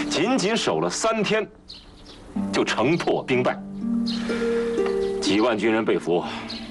仅仅守了3天，就城破兵败，几万军人被俘，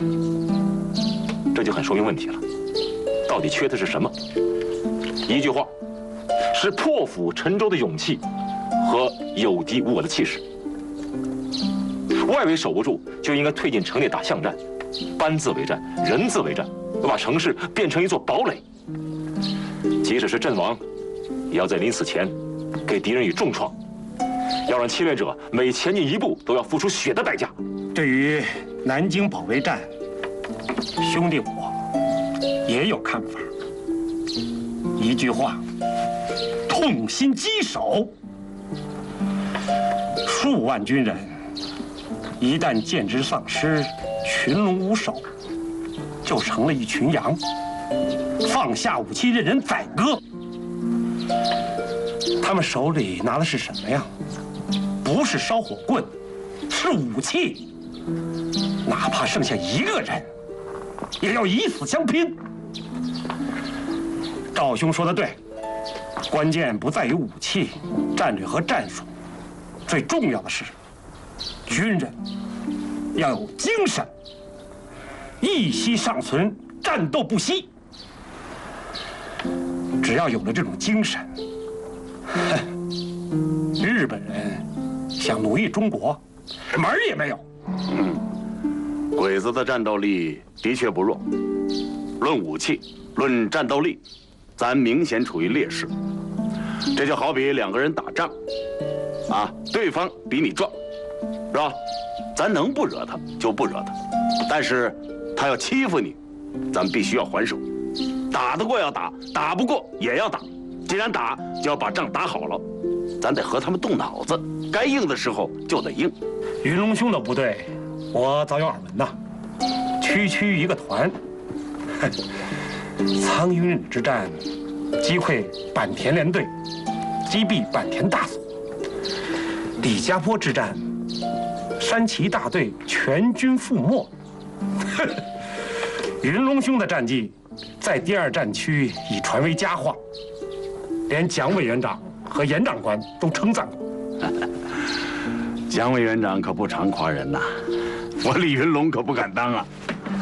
这就很说明问题了。到底缺的是什么？一句话，是破釜沉舟的勇气和有敌无我的气势。外围守不住，就应该退进城内打巷战，班字为战，人字为战，要把城市变成一座堡垒。即使是阵亡，也要在临死前给敌人以重创，要让侵略者每前进一步都要付出血的代价。 对于南京保卫战，兄弟我也有看法。一句话，痛心疾首。数万军人一旦剑之丧失，群龙无首，就成了一群羊，放下武器任人宰割。他们手里拿的是什么呀？不是烧火棍，是武器。哪怕剩下一个人，也要以死相拼。赵兄说的对，关键不在于武器、战略和战术，最重要的是，军人要有精神，一息尚存，战斗不息。只要有了这种精神，日本人想奴役中国，门儿也没有。 鬼子的战斗力的确不弱，论武器，论战斗力，咱明显处于劣势。这就好比2个人打仗，对方比你壮，是吧？咱能不惹他就不惹他，但是他要欺负你，咱必须要还手。打得过要打，打不过也要打。既然打，就要把仗打好了。咱得和他们动脑子，该硬的时候就得硬。 云龙兄的部队，我早有耳闻呐，区一个团。苍云忍之战，击溃坂田联队，击毙坂田大佐；李家坡之战，山崎大队全军覆没。云龙兄的战绩，在第2战区已传为佳话，连蒋委员长和严长官都称赞过。 蒋委员长可不常夸人呐，我李云龙可不敢当啊。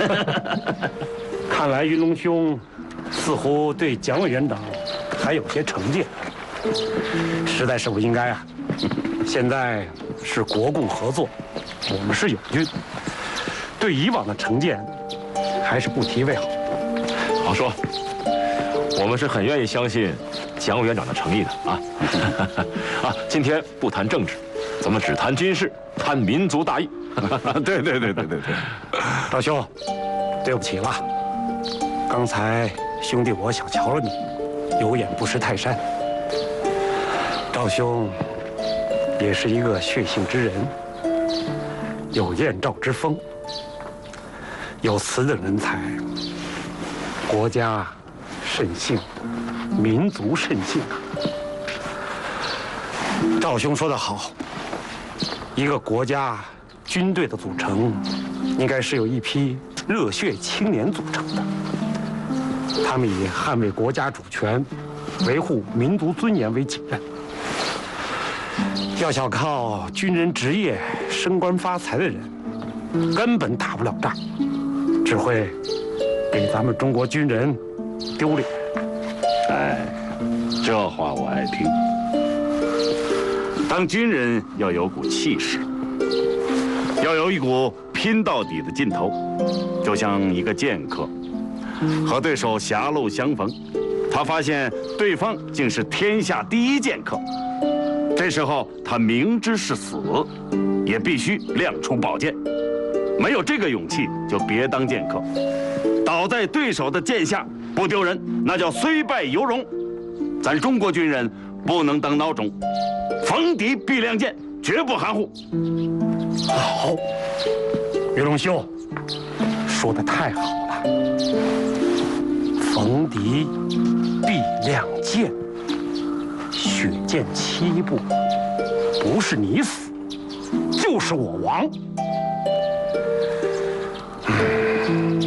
看来云龙兄似乎对蒋委员长还有些成见，实在是不应该啊。现在是国共合作，我们是友军，对以往的成见还是不提为好。 好说，我们是很愿意相信蒋委员长的诚意的啊。今天不谈政治，咱们只谈军事，谈民族大义。 对。 赵兄，对不起了，刚才兄弟我小瞧了你，有眼不识泰山。赵兄也是一个血性之人，有燕赵之风，有此等人才，国家甚幸，民族甚幸啊！赵兄说得好，一个国家军队的组成，应该是由一批热血青年组成的。他们以捍卫国家主权、维护民族尊严为己任。要想靠军人职业升官发财的人，根本打不了仗，只会给咱们中国军人丢脸。 哎，这话我爱听。当军人要有股气势，要有一股拼到底的劲头，就像一个剑客和对手狭路相逢，他发现对方竟是天下第一剑客，这时候他明知是死，也必须亮出宝剑。没有这个勇气，就别当剑客。倒在对手的剑下不丢人，那叫虽败犹荣。咱中国军人不能当孬种，逢敌必亮剑，绝不含糊。 好，云龙兄说得太好了，逢敌必亮剑，血溅七步，不是你死，就是我亡。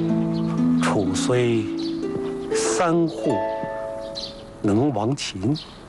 楚虽3户能亡秦。